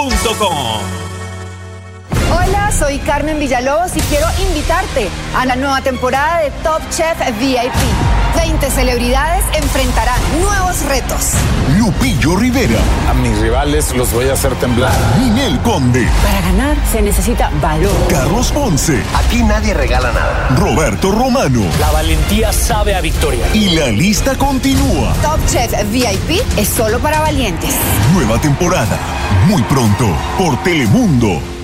Hola, soy Carmen Villalobos y quiero invitarte a la nueva temporada de Top Chef VIP. 20 celebridades enfrentarán nuevos retos. Lupillo Rivera. A mis rivales los voy a hacer temblar. Ninel Conde. Para ganar se necesita valor. Carlos Ponce. Aquí nadie regala nada. Roberto Romano. La valentía sabe a victoria. Y la lista continúa. Top Chef VIP es solo para valientes. Nueva temporada. Muy pronto por Telemundo.